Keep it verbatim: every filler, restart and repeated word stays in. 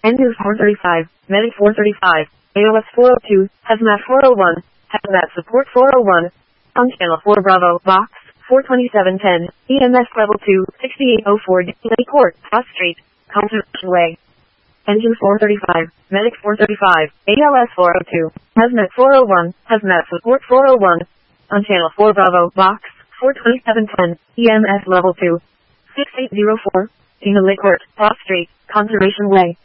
Engines four thirty-five, Medic four thirty-five, A O S four oh two, Hazmat four oh one, Hazmat Support four oh one, on Channel four Bravo, Box four twenty-seven ten, E M S Level two, sixty-eight oh four, Lake Court, Cross Street, Conservation Way. Engine four thirty-five, Medic four thirty-five, A L S four oh two, Hazmat four oh one, Hazmat Support four oh one, on Channel four Bravo, Box four twenty-seven ten, E M S Level two, sixty-eight oh four, Tina Lake Court, Cross Street, Conservation Way.